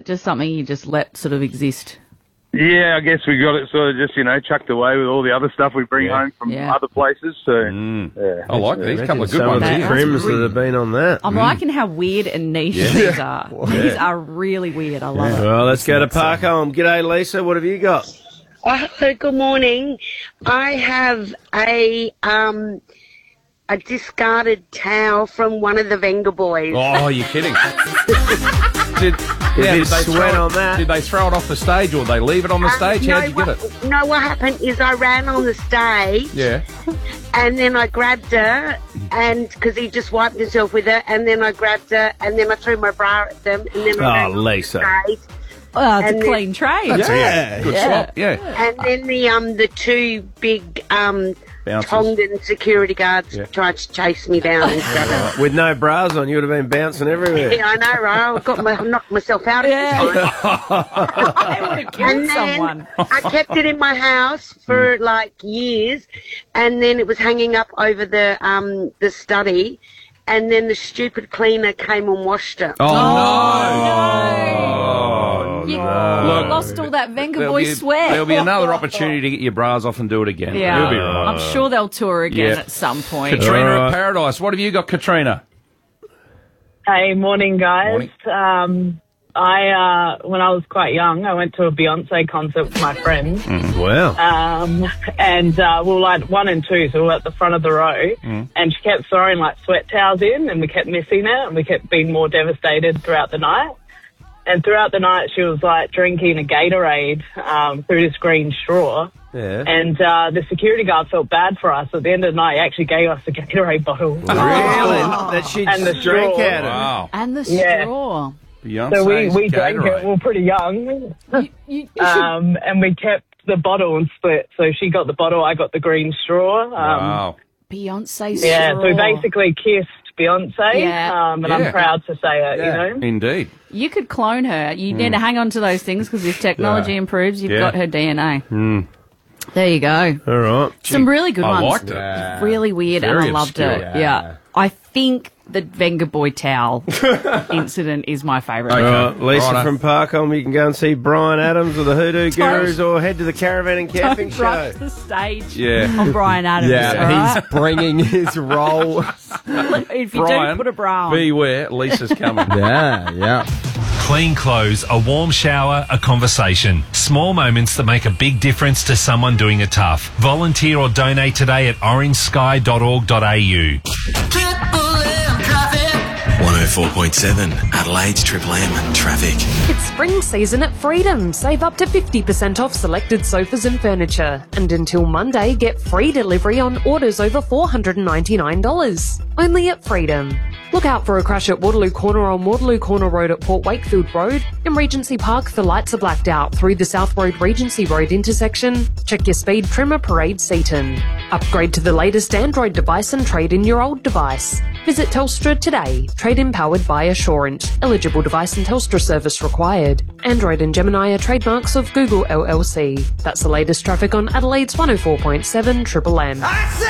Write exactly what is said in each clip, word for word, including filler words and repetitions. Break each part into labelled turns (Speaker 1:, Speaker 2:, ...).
Speaker 1: just something you just let sort of exist?
Speaker 2: Yeah, I guess we got it sort of just, you know, chucked away with all the other stuff we bring
Speaker 3: Yeah.
Speaker 2: home from
Speaker 1: Yeah.
Speaker 2: other places. So,
Speaker 3: Mm.
Speaker 2: yeah.
Speaker 3: I like these. Couple of good
Speaker 4: Some
Speaker 3: ones.
Speaker 4: of the
Speaker 1: That's
Speaker 4: trims
Speaker 1: really-
Speaker 4: that have been on that.
Speaker 1: I'm liking how weird and niche these are. These are really weird. I love it.
Speaker 4: Well, let's go to Parkholme. G'day, Lisa. What have you got?
Speaker 5: Oh, hello, good morning. I have a um a discarded towel from one of the Venga boys.
Speaker 3: Oh, you're kidding. did, yeah,
Speaker 4: bit
Speaker 3: did they
Speaker 4: sweat
Speaker 3: throw
Speaker 4: on
Speaker 3: it,
Speaker 4: that.
Speaker 3: Did they throw it off the stage or they leave it on the
Speaker 5: Um,
Speaker 3: stage?
Speaker 5: no,
Speaker 3: How'd you get it?
Speaker 5: what, No, what happened is I ran on the stage
Speaker 3: Yeah.
Speaker 5: and then I grabbed her and because he just wiped himself with her and then I grabbed her and then I threw my bra at them and then I
Speaker 4: Oh,
Speaker 5: ran on
Speaker 4: Lisa.
Speaker 5: the stage.
Speaker 1: Oh, it's
Speaker 5: And
Speaker 1: a
Speaker 5: then-
Speaker 1: clean trade.
Speaker 4: Yeah.
Speaker 3: Good
Speaker 1: Yeah.
Speaker 3: swap. Yeah.
Speaker 5: And then the um the two big um
Speaker 3: Bouncers.
Speaker 5: Tongan security guards
Speaker 3: Yeah.
Speaker 5: tried to chase me down and stuff.
Speaker 4: With no bras on, you would have been bouncing everywhere.
Speaker 5: Yeah, I know, right? I got my knocked myself out at
Speaker 1: Yeah.
Speaker 5: the time.
Speaker 1: I would have killed
Speaker 5: And then
Speaker 1: someone.
Speaker 5: I kept it in my house for like years, and then it was hanging up over the um the study, and then the stupid cleaner came and washed it.
Speaker 3: Oh,
Speaker 1: You
Speaker 3: Look,
Speaker 1: lost all that Venga
Speaker 3: There'll
Speaker 1: boy
Speaker 3: be,
Speaker 1: sweat.
Speaker 3: there'll be another opportunity to get your bras off and do it again.
Speaker 1: Yeah,
Speaker 3: You'll be right.
Speaker 1: I'm sure they'll tour again
Speaker 3: Yeah.
Speaker 1: at some point.
Speaker 3: Katrina
Speaker 4: All right.
Speaker 3: at Paradise. What have you got, Katrina?
Speaker 6: Hey, morning, guys.
Speaker 3: Morning.
Speaker 6: Um, I uh, when I was quite young, I went to a Beyonce concert with my friends,
Speaker 4: Wow.
Speaker 6: um, and uh, we were like one and two, so we were at the front of the row, and she kept throwing like sweat towels in, and we kept missing it, and we kept being more devastated throughout the night. And throughout the night, she was like drinking a Gatorade um, through this green straw.
Speaker 4: Yeah.
Speaker 6: And uh, the security guard felt bad for us. At the end of the night, he actually gave us a Gatorade bottle.
Speaker 4: Really? That she
Speaker 6: And the
Speaker 4: drank
Speaker 6: straw.
Speaker 4: out of.
Speaker 3: Wow.
Speaker 1: And the
Speaker 6: Yeah.
Speaker 1: straw.
Speaker 3: Beyonce's
Speaker 6: So we, we drank
Speaker 3: Gatorade.
Speaker 6: it. We were pretty young.
Speaker 1: You, you, you should
Speaker 6: Um, and we kept the bottle and split. So she got the bottle, I got the green straw. Um,
Speaker 3: Wow.
Speaker 1: Beyonce
Speaker 6: Yeah,
Speaker 1: straw.
Speaker 6: so we basically kissed Beyonce.
Speaker 1: Yeah.
Speaker 6: Um, and
Speaker 3: Yeah.
Speaker 6: I'm proud to say it,
Speaker 4: Yeah.
Speaker 6: you know.
Speaker 3: Indeed.
Speaker 1: You could clone her. You need to hang on to those things because if technology
Speaker 3: Yeah.
Speaker 1: improves, you've
Speaker 3: Yeah.
Speaker 1: got her D N A. There you go.
Speaker 4: All right.
Speaker 1: Some really good
Speaker 3: I
Speaker 1: ones.
Speaker 3: liked it.
Speaker 1: Really weird,
Speaker 3: Very
Speaker 1: and I loved
Speaker 3: obscure.
Speaker 1: it. Yeah. I think the Venga Boy towel incident is my favourite.
Speaker 3: Okay.
Speaker 4: All right, Lisa
Speaker 3: Righto.
Speaker 4: from Parkholme, you can go and see Brian Adams or the Hoodoo Gurus or head to the Caravan and Camping
Speaker 1: Don't
Speaker 4: Show.
Speaker 1: rush the stage
Speaker 3: Yeah.
Speaker 1: on Brian Adams.
Speaker 7: Yeah,
Speaker 1: all right?
Speaker 7: he's bringing his role.
Speaker 1: If you
Speaker 3: Brian,
Speaker 1: do, put a bra on.
Speaker 3: beware, Lisa's coming.
Speaker 7: Yeah, yeah.
Speaker 8: Clean clothes, a warm shower, a conversation. Small moments that make a big difference to someone doing it tough. Volunteer or donate today at orange sky dot org dot a u.
Speaker 9: one oh four point seven Adelaide's Triple M traffic.
Speaker 10: It's spring season at Freedom. Save up to fifty percent off selected sofas and furniture. And until Monday, get free delivery on orders over four hundred ninety-nine dollars. Only at Freedom. Look out for a crash at Waterloo Corner on Waterloo Corner Road at Port Wakefield Road. In Regency Park, the lights are blacked out through the South Road Regency Road intersection. Check your speed trimmer Parade Seaton. Upgrade to the latest Android device and trade in your old device. Visit Telstra today. Trade in powered by Assurant. Eligible device and Telstra service required. Android and Gemini are trademarks of Google L L C. That's the latest traffic on Adelaide's one oh four point seven Triple M.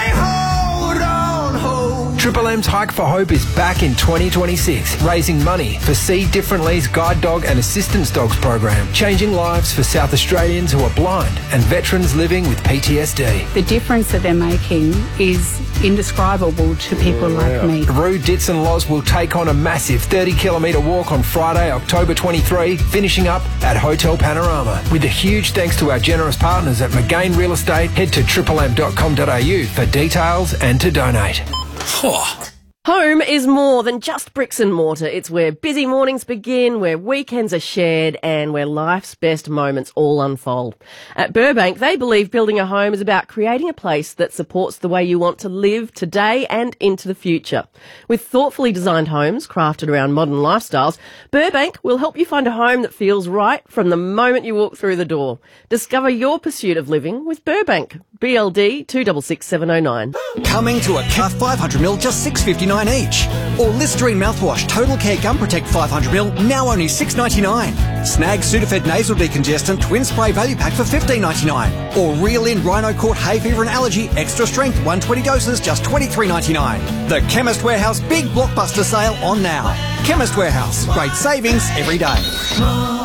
Speaker 11: Triple M's Hike for Hope is back in twenty twenty-six, raising money for See Differently's Guide Dog and Assistance Dogs program, changing lives for South Australians who are blind and veterans living with P T S D.
Speaker 12: The difference that they're making is indescribable to people like me.
Speaker 11: Roo, Ditz and Loz will take on a massive thirty kilometre walk on Friday, October twenty-third, finishing up at Hotel Panorama. With a huge thanks to our generous partners at McGain Real Estate, head to triple m dot com dot a u for details and to donate.
Speaker 13: Home is more than just bricks and mortar. It's where busy mornings begin, where weekends are shared, and where life's best moments all unfold. At Burbank, they believe building a home is about creating a place that supports the way you want to live today and into the future. With thoughtfully designed homes crafted around modern lifestyles, Burbank will help you find a home that feels right from the moment you walk through the door. Discover your pursuit of living with Burbank. B L D two six six seven oh nine.
Speaker 14: Coming to a cut five hundred mil, just six fifty-nine each. Or Listerine mouthwash, Total Care Gum Protect five hundred mil, now only six ninety-nine. Snag Sudafed nasal decongestant twin spray value pack for fifteen ninety-nine. Or Reel In Rhino Court hay fever and allergy extra strength one hundred twenty doses, just twenty-three ninety-nine. The Chemist Warehouse big blockbuster sale on now. Chemist Warehouse, great savings every day.